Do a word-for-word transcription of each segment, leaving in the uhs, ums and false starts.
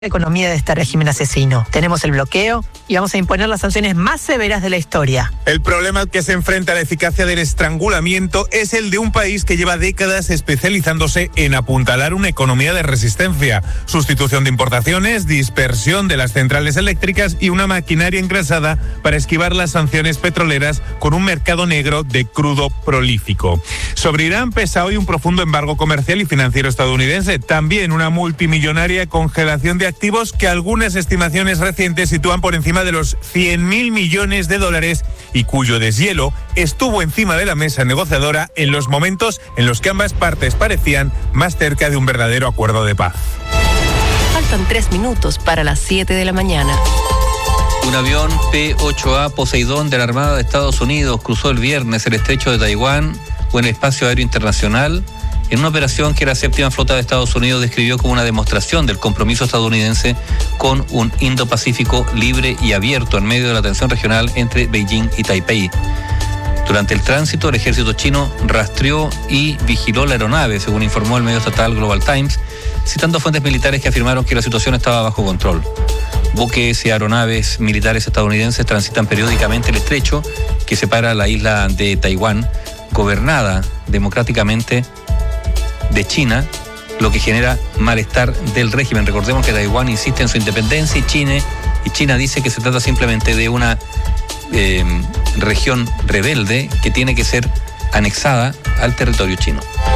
economía de este régimen asesino. Tenemos el bloqueo y vamos a imponer las sanciones más severas de la historia. El problema que se enfrenta a la eficacia del estrangulamiento es el de un país que lleva décadas especializándose en apuntalar una economía de resistencia, sustitución de importaciones, dispersión de las centrales eléctricas y una maquinaria engrasada para esquivar las sanciones petroleras con un mercado negro de crudo prolífico. Sobre Irán pesa hoy un profundo embargo comercial y financiero estadounidense, también una multimillonaria congelación de activos que algunas estimaciones recientes sitúan por encima de los cien mil millones de dólares y cuyo deshielo estuvo encima de la mesa negociadora en los momentos en los que ambas partes parecían más cerca de un verdadero acuerdo de paz. Faltan tres minutos para las siete de la mañana. Un avión P ocho A Poseidón de la Armada de Estados Unidos cruzó el viernes el estrecho de Taiwán o en el espacio aéreo internacional en una operación que la séptima flota de Estados Unidos describió como una demostración del compromiso estadounidense con un Indo-Pacífico libre y abierto en medio de la tensión regional entre Beijing y Taipei. Durante el tránsito, el ejército chino rastreó y vigiló la aeronave, según informó el medio estatal Global Times, citando fuentes militares que afirmaron que la situación estaba bajo control. Buques y aeronaves militares estadounidenses transitan periódicamente el estrecho que separa la isla de Taiwán, gobernada democráticamente de China, lo que genera malestar del régimen. Recordemos que Taiwán insiste en su independencia y China, y China dice que se trata simplemente de una eh, región rebelde que tiene que ser anexada al territorio chino.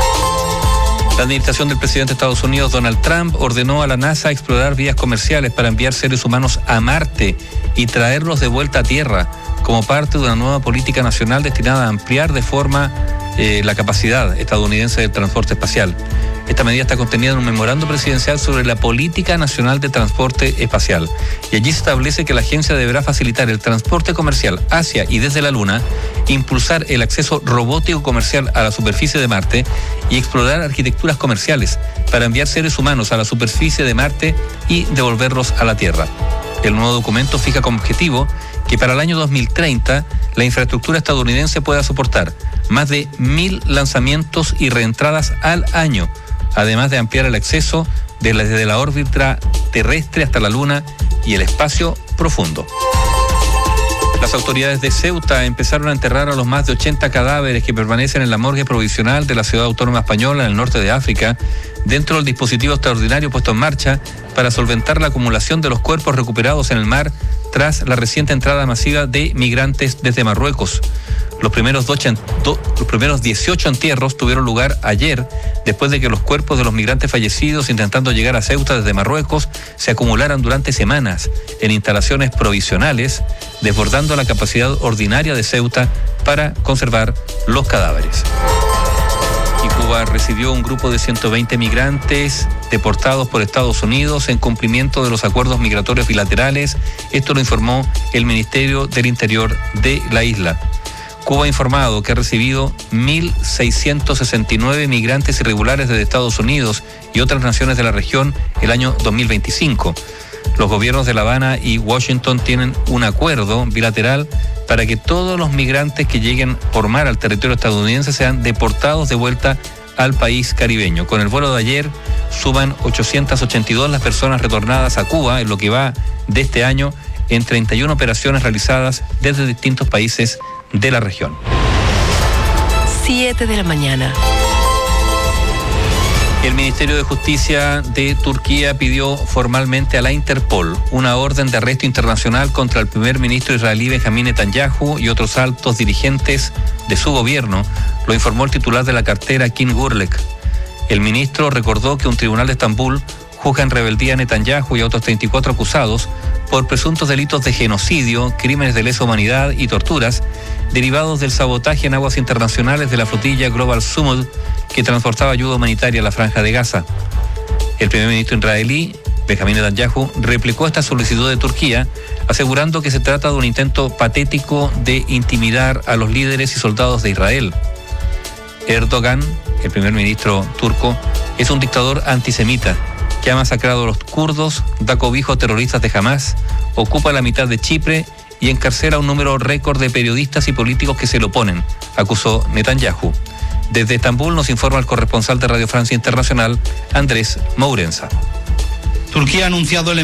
La administración del presidente de Estados Unidos, Donald Trump, ordenó a la NASA explorar vías comerciales para enviar seres humanos a Marte y traerlos de vuelta a Tierra, como parte de una nueva política nacional destinada a ampliar de forma eh, la capacidad estadounidense del transporte espacial. Esta medida está contenida en un memorando presidencial sobre la política nacional de transporte espacial. Y allí se establece que la agencia deberá facilitar el transporte comercial hacia y desde la Luna, impulsar el acceso robótico comercial a la superficie de Marte y explorar arquitecturas comerciales para enviar seres humanos a la superficie de Marte y devolverlos a la Tierra. El nuevo documento fija como objetivo que para el año dos mil treinta la infraestructura estadounidense pueda soportar más de mil lanzamientos y reentradas al año, además de ampliar el acceso desde la órbita terrestre hasta la Luna y el espacio profundo. Las autoridades de Ceuta empezaron a enterrar a los más de ochenta cadáveres que permanecen en la morgue provisional de la ciudad autónoma española en el norte de África, dentro del dispositivo extraordinario puesto en marcha para solventar la acumulación de los cuerpos recuperados en el mar tras la reciente entrada masiva de migrantes desde Marruecos. Los primeros, dos, do, los primeros dieciocho entierros tuvieron lugar ayer, después de que los cuerpos de los migrantes fallecidos intentando llegar a Ceuta desde Marruecos se acumularan durante semanas en instalaciones provisionales, desbordando la capacidad ordinaria de Ceuta para conservar los cadáveres. Y Cuba recibió un grupo de ciento veinte migrantes deportados por Estados Unidos en cumplimiento de los acuerdos migratorios bilaterales. Esto lo informó el Ministerio del Interior de la isla. Cuba ha informado que ha recibido mil seiscientos sesenta y nueve migrantes irregulares desde Estados Unidos y otras naciones de la región el año dos mil veinticinco. Los gobiernos de La Habana y Washington tienen un acuerdo bilateral para que todos los migrantes que lleguen por mar al territorio estadounidense sean deportados de vuelta al país caribeño. Con el vuelo de ayer suman ochocientas ochenta y dos las personas retornadas a Cuba en lo que va de este año en treinta y una operaciones realizadas desde distintos países de la región. siete de la mañana. El Ministerio de Justicia de Turquía pidió formalmente a la Interpol una orden de arresto internacional contra el primer ministro israelí Benjamín Netanyahu y otros altos dirigentes de su gobierno, lo informó el titular de la cartera, Kim Gurlek. El ministro recordó que un tribunal de Estambul juzga en rebeldía a Netanyahu y a otros treinta y cuatro acusados por presuntos delitos de genocidio, crímenes de lesa humanidad y torturas derivados del sabotaje en aguas internacionales de la flotilla Global Summit que transportaba ayuda humanitaria a la Franja de Gaza. El primer ministro israelí, Benjamín Netanyahu, replicó esta solicitud de Turquía, asegurando que se trata de un intento patético de intimidar a los líderes y soldados de Israel. Erdogan, el primer ministro turco, es un dictador antisemita que ha masacrado a los kurdos, da cobijo a terroristas de Hamas, ocupa la mitad de Chipre y encarcela a un número récord de periodistas y políticos que se le oponen, acusó Netanyahu. Desde Estambul nos informa el corresponsal de Radio Francia Internacional, Andrés Mourenza. Turquía ha anunciado el